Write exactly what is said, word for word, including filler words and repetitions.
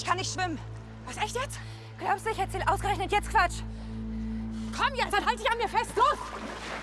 kann nicht schwimmen. Was, echt jetzt? Glaubst du, ich erzähl ausgerechnet jetzt Quatsch? Komm jetzt, dann halt dich an mir fest. Los!